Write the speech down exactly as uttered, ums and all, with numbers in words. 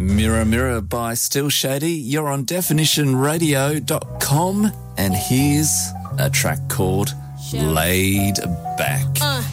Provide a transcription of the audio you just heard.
Mirror Mirror by Still Shady. You're on definition radio dot com, and here's a track called Laid Back. Uh.